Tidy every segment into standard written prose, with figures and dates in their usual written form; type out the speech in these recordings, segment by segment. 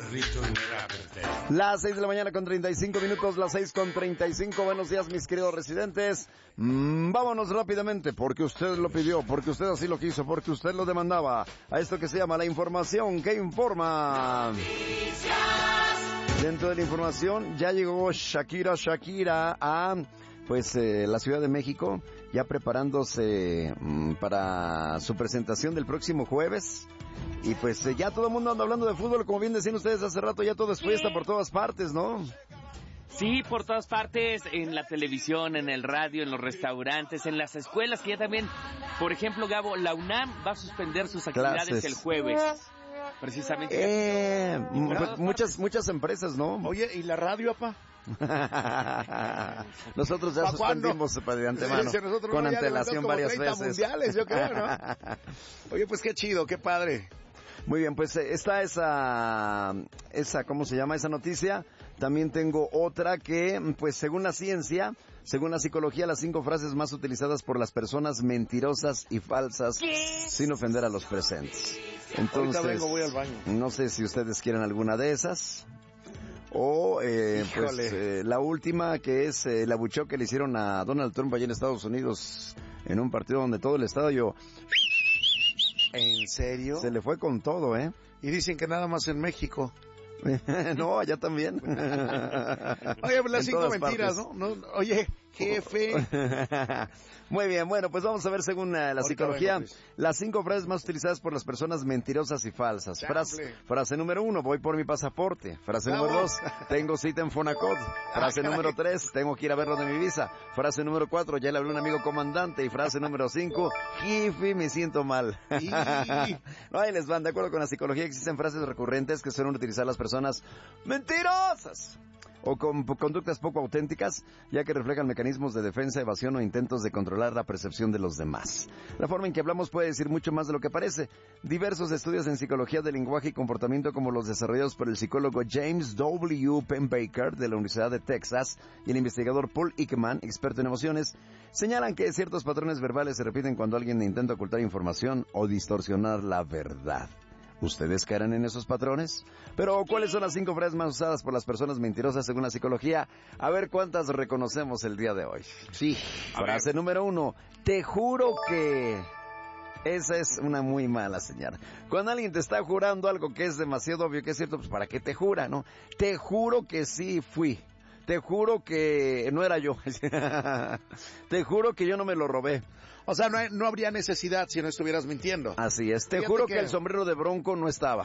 Las 6 de la mañana con 35 minutos, las 6 con 35. Buenos días, mis queridos residentes. Vámonos rápidamente, porque usted lo pidió, porque usted así lo quiso, porque usted lo demandaba. A esto que se llama la información que informa. Dentro de la información, ya llegó Shakira a la Ciudad de México, ya preparándose para su presentación del próximo jueves. Y pues ya todo el mundo anda hablando de fútbol, como bien decían ustedes hace rato, ya todo es fiesta por todas partes, ¿no? Sí, por todas partes, en la televisión, en el radio, en los restaurantes, en las escuelas, que ya también, por ejemplo, Gabo, la UNAM va a suspender sus actividades el jueves. Precisamente. Muchas empresas, ¿no? Oye, ¿y la radio, apa? Nosotros ya suspendimos de antemano, con antelación varias veces. Mundiales, yo creo, ¿no? Oye, pues qué chido, qué padre. Muy bien, pues está esa, ¿cómo se llama? Esa noticia. También tengo otra que, pues según la ciencia, según la psicología, las 5 frases más utilizadas por las personas mentirosas y falsas, sin ofender a los presentes. Entonces, ahorita vengo, voy al baño. No sé si ustedes quieren alguna de esas. O, la última, que es el abucheo que le hicieron a Donald Trump allá en Estados Unidos, en un partido donde todo el estadio... ¿En serio? Se le fue con todo, ¿eh? Y dicen que nada más en México. No, allá también. Oye, las 5 mentiras, ¿no? Oye, jefe. Muy bien, bueno, pues vamos a ver según la psicología, las 5 frases más utilizadas por las personas mentirosas y falsas. Frase número 1, voy por mi pasaporte. Frase número 2, tengo cita en Fonacot. Frase número 3, tengo que ir a ver lo de mi visa. Frase número 4, ya le hablé a un amigo comandante. Y frase número 5, jefe, me siento mal. No, ahí les van, de acuerdo con la psicología existen frases recurrentes que suelen utilizar las personas mentirosas o con conductas poco auténticas, ya que reflejan mecanismos de defensa, evasión o intentos de controlar la percepción de los demás. La forma en que hablamos puede decir mucho más de lo que parece. Diversos estudios en psicología del lenguaje y comportamiento, como los desarrollados por el psicólogo James W. Penbaker de la Universidad de Texas y el investigador Paul Ekman, experto en emociones, señalan que ciertos patrones verbales se repiten cuando alguien intenta ocultar información o distorsionar la verdad. ¿Ustedes caerán en esos patrones? Pero, ¿cuáles son las 5 frases más usadas por las personas mentirosas según la psicología? A ver cuántas reconocemos el día de hoy. Sí. Frase número 1. Te juro que... Esa es una muy mala señal. Cuando alguien te está jurando algo que es demasiado obvio que es cierto, pues ¿para qué te jura, no? Te juro que sí fui. Te juro que no era yo. Te juro que yo no me lo robé. O sea, no habría necesidad si no estuvieras mintiendo. Así es. Te juro que el sombrero de Bronco no estaba.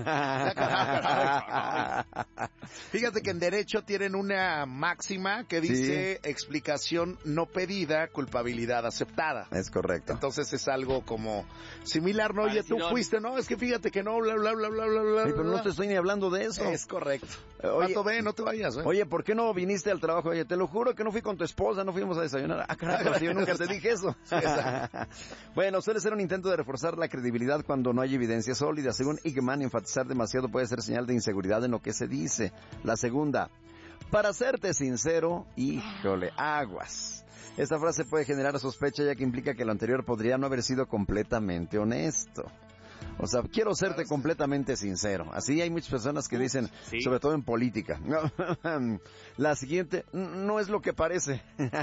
Fíjate que en derecho tienen una máxima que dice explicación no pedida, culpabilidad aceptada. Es correcto. Entonces es algo como similar, ¿no? Oye, tú fuiste, no, es que fíjate que no, bla, bla, bla, bla, bla, bla. Sí, pero no te estoy ni hablando de eso. Es correcto. Oye, ve, no te vayas, ¿eh? Oye, ¿por qué no viniste al trabajo? Oye, te lo juro que no fui con tu esposa, no fuimos a desayunar. Ah, carajo, yo nunca te dije eso. Bueno, suele ser un intento de reforzar la credibilidad cuando no hay evidencia sólida. Según Ekman, enfatizar demasiado puede ser señal de inseguridad en lo que se dice. La segunda, para serte sincero, híjole, aguas. Esta frase puede generar sospecha, ya que implica que lo anterior podría no haber sido completamente honesto. O sea, quiero serte completamente sincero. Así hay muchas personas que dicen, sobre todo en política. La siguiente, no es lo que parece.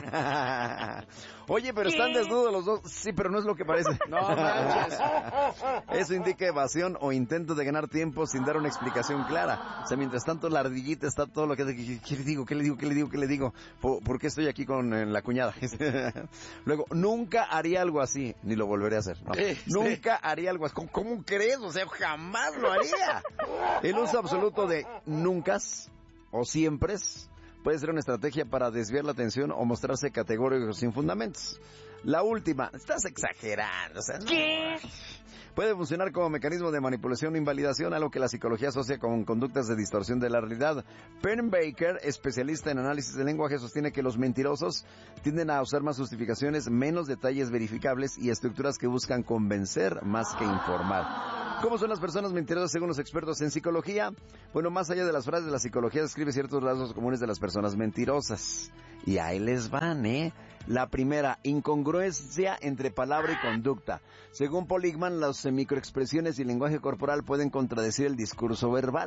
Oye, pero están desnudos los dos. Sí, pero no es lo que parece. No manches. Eso indica evasión o intento de ganar tiempo sin dar una explicación clara. O sea, mientras tanto la ardillita está todo lo que... ¿Qué le digo? ¿Qué le digo? ¿Qué le digo? ¿Qué le digo? ¿Por qué estoy aquí con la cuñada? Luego, nunca haría algo así, ni lo volveré a hacer. No. Nunca haría algo así. ¿Cómo crees? O sea, jamás lo haría. El uso absoluto de nunca o siempre puede ser una estrategia para desviar la atención o mostrarse categórico sin fundamentos. La última, estás exagerando, o sea, no. ¿Qué? Puede funcionar como mecanismo de manipulación o invalidación, algo que la psicología asocia con conductas de distorsión de la realidad. Penbaker, especialista en análisis del lenguaje, sostiene que los mentirosos tienden a usar más justificaciones, menos detalles verificables y estructuras que buscan convencer más que informar. ¿Cómo son las personas mentirosas según los expertos en psicología? Bueno, más allá de las frases, la psicología describe ciertos rasgos comunes de las personas mentirosas. Y ahí les van, ¿eh? La primera, incongruencia entre palabra y conducta. Según Paul Ekman, las microexpresiones y el lenguaje corporal pueden contradecir el discurso verbal.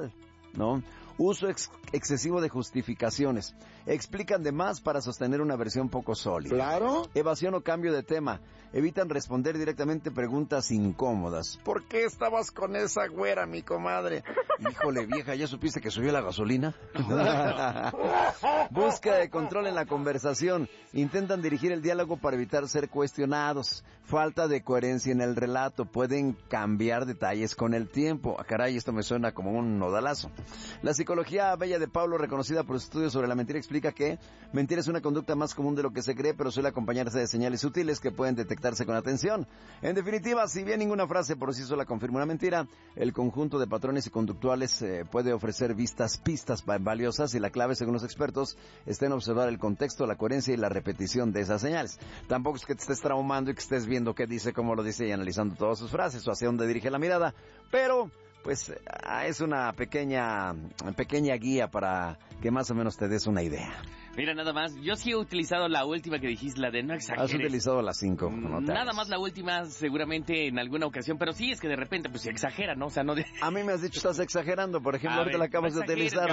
¿no? Uso excesivo de justificaciones. Explican de más para sostener una versión poco sólida. Claro. Evasión o cambio de tema. Evitan responder directamente preguntas incómodas. ¿Por qué estabas con esa güera, mi comadre? Híjole, vieja, ¿ya supiste que subió la gasolina? Búsqueda de control en la conversación. Intentan dirigir el diálogo para evitar ser cuestionados. Falta de coherencia en el relato. Pueden cambiar detalles con el tiempo. Ah, caray, esto me suena como un nodalazo. La psicología bella de Pablo, reconocida por sus estudios sobre la mentira, explica que mentir es una conducta más común de lo que se cree, pero suele acompañarse de señales sutiles que pueden detectarse con atención. En definitiva, si bien ninguna frase por sí sola confirma una mentira, el conjunto de patrones y conductuales puede ofrecer pistas valiosas, y la clave, según los expertos, está en observar el contexto, la coherencia y la repetición de esas señales. Tampoco es que te estés traumando y que estés viendo qué dice, cómo lo dice y analizando todas sus frases o hacia dónde dirige la mirada, pero pues es una pequeña guía para que más o menos te des una idea. Mira, nada más, yo sí he utilizado la última que dijiste, la de no exageres. Has utilizado las 5. Nada más la última, seguramente en alguna ocasión, pero sí es que de repente pues se exagera, ¿no? O sea, no de... A mí me has dicho estás exagerando, por ejemplo, ahorita la acabas de utilizar.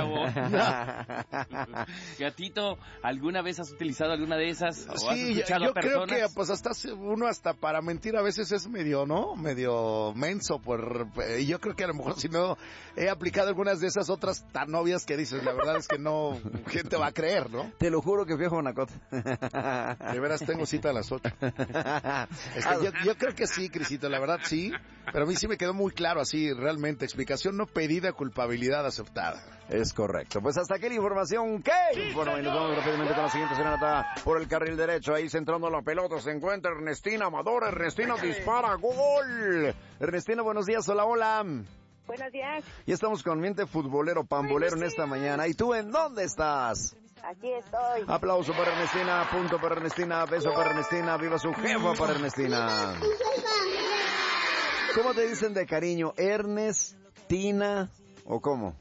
Gatito, ¿alguna vez has utilizado alguna de esas? Sí, yo creo que pues hasta para mentir a veces es medio, ¿no? Medio menso, yo creo que a lo mejor si no he aplicado algunas de esas otras tan obvias que dices, la verdad es que no, ¿quién te va a creer, no? Te lo juro que fui a Juanacote. De veras tengo cita a las 8. Yo creo que sí, Crisito, la verdad sí, pero a mí sí me quedó muy claro así, realmente, explicación no pedida, culpabilidad aceptada. Es correcto. Pues hasta aquí la información. ¿Qué? Bueno, y nos vamos rápidamente con la siguiente serenata por el carril derecho. Ahí centrando la pelota se encuentra Ernestina Amador. Ernestina dispara, gol. Ernestina, buenos días, hola, hola. Buenos días. Y estamos con ambiente futbolero, pambolero en esta mañana. ¿Y tú en dónde estás? Aquí estoy. Aplauso para Ernestina, punto para Ernestina, beso para Ernestina, viva su jefa para Ernestina. ¿Cómo te dicen de cariño? ¿Ernestina o cómo?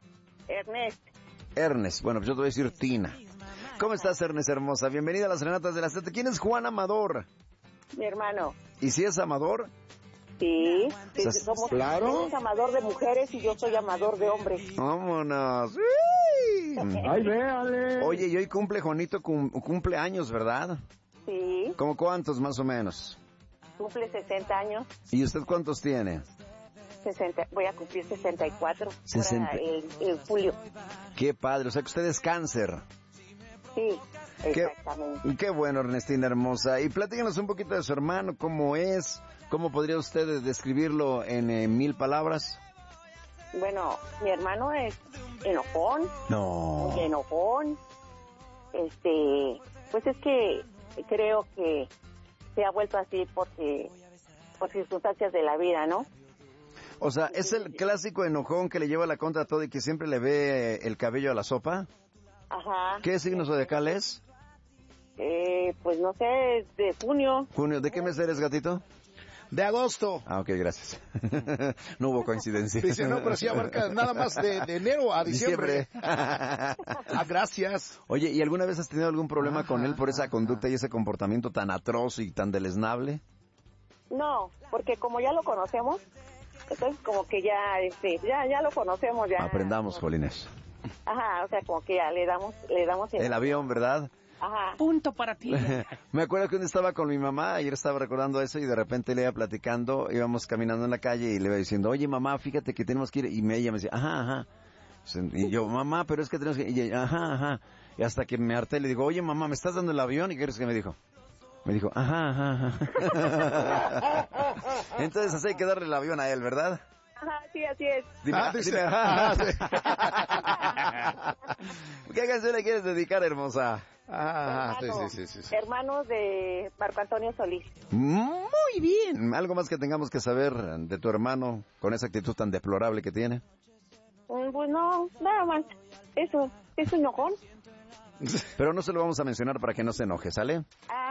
Ernest. Bueno, pues yo te voy a decir Tina. ¿Cómo estás, Ernest, hermosa? Bienvenida a las Serenatas de la 7. ¿Quién es Juan Amador? Mi hermano. ¿Y si es Amador? Sí, o sea, somos, claro. Él es amador de mujeres y yo soy amador de hombres. ¡Vámonos! ¡Ay, véale! Oye, y hoy cumple Juanito, cumple años, ¿verdad? Sí. ¿Cómo cuántos, más o menos? Cumple 60 años. ¿Y usted cuántos tiene? 60, voy a cumplir 64 en julio. ¡Qué padre! O sea que usted es cáncer. Sí, exactamente. Qué bueno, Ernestina hermosa. Y platícanos un poquito de su hermano, cómo es, cómo podría usted describirlo en 1000 palabras. Bueno, mi hermano es enojón. No. Muy enojón. Pues es que creo que se ha vuelto así por circunstancias de la vida, ¿no? O sea, ¿es el clásico enojón que le lleva la contra a todo y que siempre le ve el cabello a la sopa? Ajá. ¿Qué signo zodiacal es? Pues no sé, de junio. ¿Junio? ¿De qué mes eres, gatito? De agosto. Ah, ok, gracias. No hubo coincidencia. Dice, no, pero sí abarca nada más de enero a diciembre. Gracias. Oye, ¿y alguna vez has tenido algún problema con él por esa conducta y ese comportamiento tan atroz y tan deleznable? No, porque como ya lo conocemos, entonces como que ya lo conocemos ya. Aprendamos, Jolines. Ajá, o sea, como que ya le damos el avión, ¿verdad? Ajá. Punto para ti. Me acuerdo que un día estaba con mi mamá, ayer estaba recordando eso y de repente le iba platicando, íbamos caminando en la calle y le iba diciendo, oye mamá, fíjate que tenemos que ir, y ella me decía, ajá. Y yo, mamá, pero es que tenemos que ir, y ella, ajá. Y hasta que me harté le digo, oye mamá, ¿me estás dando el avión? ¿Y qué crees que me dijo? Me dijo, ajá. Entonces así hay que darle el avión a él, ¿verdad? Ajá, sí, así es. Dime, ¿qué canción le quieres dedicar, hermosa? Sí. Hermanos de Marco Antonio Solís. Muy bien. ¿Algo más que tengamos que saber de tu hermano con esa actitud tan deplorable que tiene? Pues no, nada más. Eso, es un enojón. Pero no se lo vamos a mencionar para que no se enoje, ¿sale?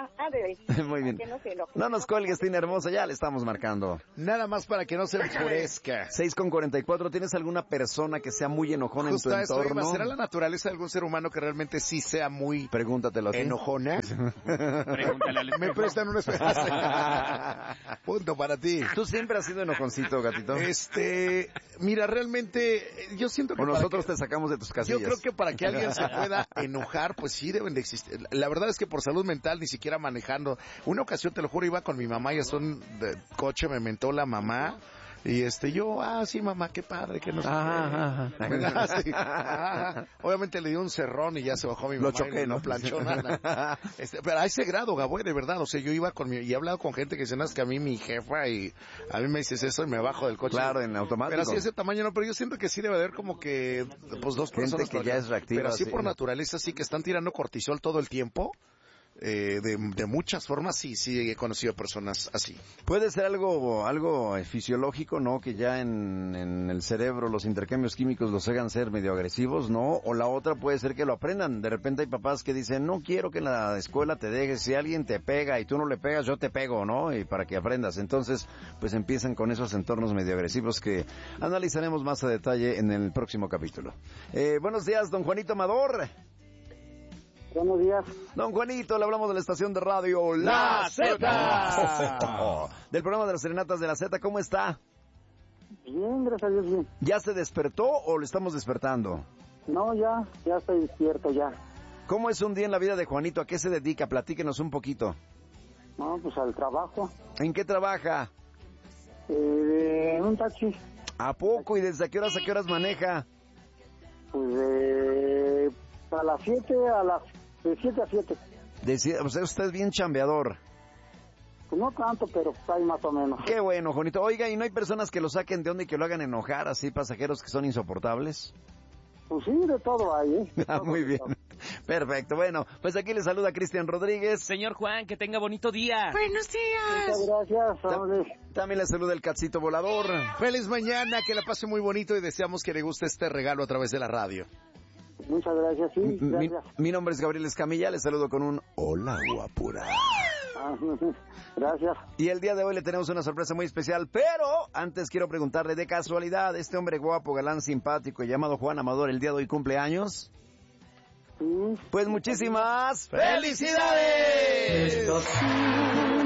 madre. Muy bien. No, no nos cuelgues, Tina hermosa, ya le estamos marcando. Nada más para que no se enfurezca. 6:44, ¿tienes alguna persona que sea muy enojona en tu entorno? ¿Será la naturaleza de algún ser humano que realmente sí sea muy... Pregúntatelo a ti. ¿Enojona? Pregúntale al espejo. Me prestan un espejo. Punto para ti. ¿Tú siempre has sido enojoncito, gatito? Mira, realmente yo siento que... O nosotros te sacamos de tus casillas. Yo creo que para que alguien se pueda enojar, pues sí deben de existir. La verdad es que por salud mental, ni siquiera manejando. Una ocasión, te lo juro, iba con mi mamá y hasta un coche me mentó la mamá. Y yo, sí, mamá, qué padre, que no sé qué. Sí. Obviamente le dio un cerrón y ya se bajó mi mamá. Lo choqué, no planchó nada. Pero a ese grado, Gabo, de verdad. O sea, yo iba y he hablado con gente que dice, no, es que a mí mi jefa y a mí me dices eso y me bajo del coche. Claro, en automático. Pero así de ese tamaño no, pero yo siento que sí debe haber como que, pues, dos personas. Gente que ya es reactiva. Pero así por naturaleza, sí que están tirando cortisol todo el tiempo. De muchas formas sí he conocido personas así. Puede ser algo fisiológico, ¿no? Que ya en el cerebro los intercambios químicos los hagan ser medio agresivos, ¿no? O la otra puede ser que lo aprendan. De repente hay papás que dicen, no quiero que en la escuela te dejes, si alguien te pega y tú no le pegas, yo te pego, ¿no? Y para que aprendas. Entonces, pues empiezan con esos entornos medio agresivos que analizaremos más a detalle en el próximo capítulo. Buenos días, don Juanito Amador. Buenos días. Don Juanito, le hablamos de la estación de radio La Z. Del programa de las serenatas de La Z, ¿cómo está? Bien, gracias a Dios, bien. ¿Ya se despertó o lo estamos despertando? No, ya estoy despierto ya. ¿Cómo es un día en la vida de Juanito? ¿A qué se dedica? Platíquenos un poquito. No, pues al trabajo. ¿En qué trabaja? En un taxi. ¿A poco? ¿Y desde qué horas maneja? Pues a las 7, de 7 a 7. O sea, usted es bien chambeador. Pues no tanto, pero hay más o menos. Qué bueno, Juanito. Oiga, ¿y no hay personas que lo saquen de onda y que lo hagan enojar, así pasajeros que son insoportables? Pues sí, de todo hay, ¿eh? Muy bien. Perfecto. Bueno, pues aquí le saluda Cristian Rodríguez. Señor Juan, que tenga bonito día. Buenos días. Muchas gracias. También le saluda el Catcito Volador. Feliz mañana, que la pase muy bonito y deseamos que le guste este regalo a través de la radio. Muchas gracias, sí, gracias. Mi nombre es Gabriel Escamilla, le saludo con un hola guapura. Gracias. Y el día de hoy le tenemos una sorpresa muy especial, pero antes quiero preguntarle de casualidad, este hombre guapo, galán, simpático, llamado Juan Amador, el día de hoy cumple años. Sí. Pues muchísimas felicidades.